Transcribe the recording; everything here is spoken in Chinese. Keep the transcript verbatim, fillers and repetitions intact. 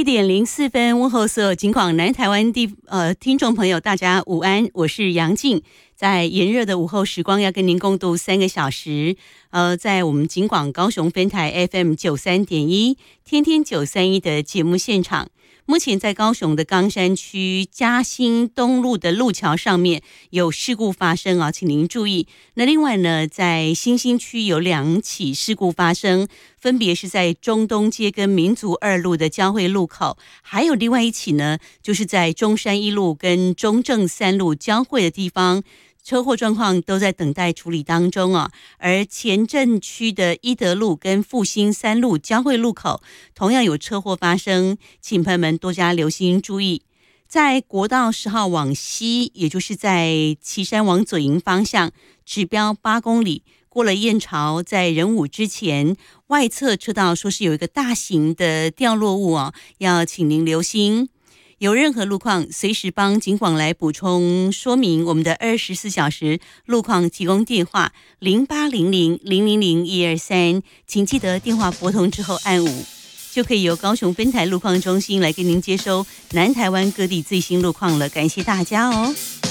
一点零四分，问候所有警广南台湾地呃听众朋友，大家午安，我是杨静，在炎热的午后时光，要跟您共度三个小时。呃，在我们警广高雄分台 F M 九三点一，天天九三一的节目现场。目前在高雄的冈山区嘉兴东路的路桥上面有事故发生啊，请您注意。那另外呢，在新兴区有两起事故发生，分别是在中东街跟民族二路的交汇路口，还有另外一起呢，就是在中山一路跟中正三路交汇的地方。车祸状况都在等待处理当中啊，而前镇区的一德路跟复兴三路交汇路口同样有车祸发生，请朋友们多加留心注意。在国道十号往西，也就是在旗山往左营方向，指标八公里，过了燕巢，在仁武之前，外侧车道说是有一个大型的掉落物啊，要请您留心。有任何路况，随时帮警广来补充说明。我们的二十四小时路况提供电话零八零零零零零一二三，请记得电话拨通之后按五，就可以由高雄分台路况中心来跟您接收南台湾各地最新路况了。感谢大家哦。